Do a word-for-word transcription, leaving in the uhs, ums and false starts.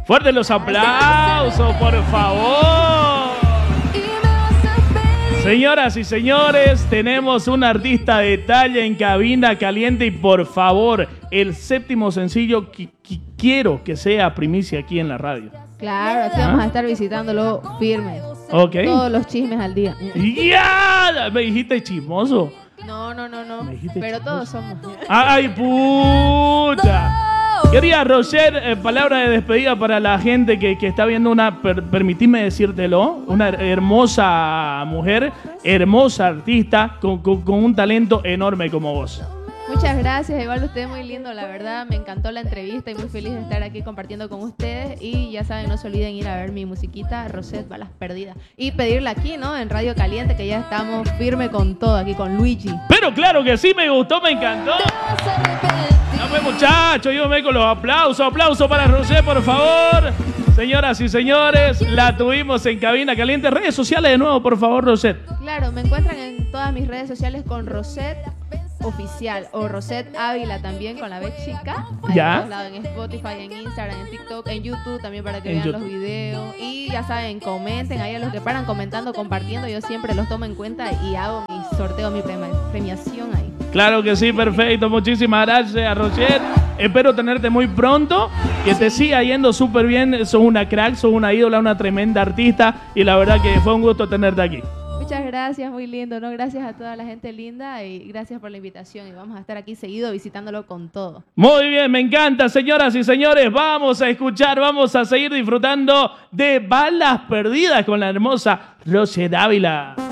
Fuertes los aplausos, por favor. Señoras y señores, tenemos un artista de talla en Cabina Caliente y por favor, el séptimo sencillo que, que quiero que sea primicia aquí en la radio. Claro, aquí vamos a estar visitándolo firme. Ok. Todos los chismes al día. ¡Ya! Me dijiste chismoso. No, no, no, no. chismoso. Pero todos somos. ¡Ay, puta! Querida Roger, eh, palabra de despedida para la gente que, que está viendo una, per, permitime decírtelo, una hermosa mujer, hermosa artista, con, con, con un talento enorme como vos. Muchas gracias, igual usted muy lindo, la verdad, me encantó la entrevista y muy feliz de estar aquí compartiendo con ustedes. Y ya saben, no se olviden ir a ver mi musiquita, Rosette Balas Perdidas. Y pedirla aquí, ¿no? En Radio Caliente, que ya estamos firme con todo, aquí con Luigi. Pero claro que sí, me gustó, me encantó. Dame muchachos, yo me con los aplausos, aplausos para Rosette, por favor. Señoras y señores, la tuvimos en Cabina Caliente. Redes sociales de nuevo, por favor, Rosette. Claro, me encuentran en todas mis redes sociales con Rosette Oficial o Rosette Ávila también con la B chica. Ya. En, lados, en Spotify, en Instagram, en TikTok, en YouTube también para que en vean YouTube. los videos. Y ya saben, comenten ahí a los que paran comentando, compartiendo. Yo siempre los tomo en cuenta y hago mi sorteo, mi premiación ahí. Claro que sí, perfecto. Muchísimas gracias, Roger. Espero tenerte muy pronto. Que te siga yendo súper bien. Sos una crack, sos una ídola, una tremenda artista. Y la verdad que fue un gusto tenerte aquí. Muchas gracias, muy lindo, ¿no? Gracias a toda la gente linda y gracias por la invitación. Y vamos a estar aquí seguido visitándolo con todo. Muy bien, me encanta, señoras y señores. Vamos a escuchar, vamos a seguir disfrutando de Balas Perdidas con la hermosa Rosette Ávila.